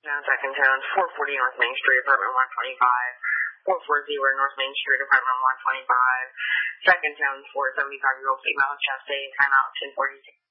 second town, 440 North Main Street, apartment 125, 440 North Main Street, apartment 125, second town, 475-year-old female, chest A, timeout 1042.